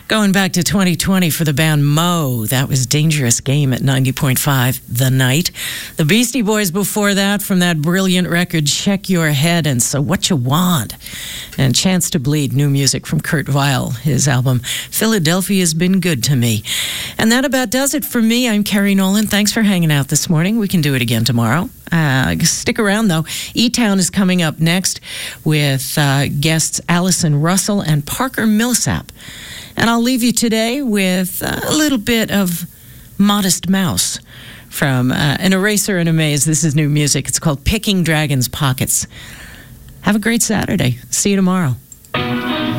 Going back to 2020 for the band Mo, that was Dangerous Game at 90.5 The Night. The Beastie Boys before that, from that brilliant record Check Your Head and So What You Want. And Chance to Bleed, new music from Kurt Weill, his album Philadelphia Has Been Good to Me. And that about does it for me. I'm Carrie Nolan. Thanks for hanging out this morning. We can do it again tomorrow. Stick around, though. E-Town is coming up next with guests Allison Russell and Parker Millsap. And I'll leave you today with a little bit of Modest Mouse from An Eraser and a Maze. This is new music. It's called Picking Dragons' Pockets. Have a great Saturday. See you tomorrow.